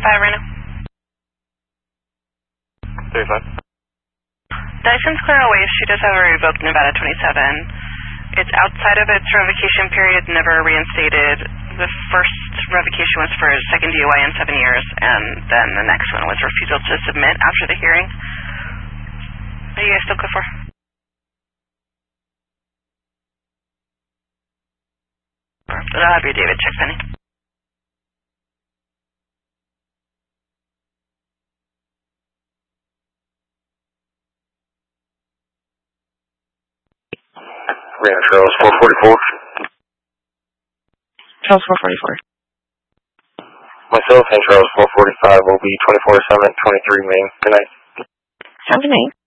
35 right now. 35. Dyson's Clara Waste, she does have a revoked Nevada 27. It's outside of its revocation period, never reinstated. The first revocation was for a second DUI in 7 years, and then the next one was refusal to submit after the hearing. What are you guys still good for? But I'll have your David check, Penny. Reno Trails 444. Trails 444. Myself and Trails 445 will be 24/7, 23 Main. Good night. Have a good night.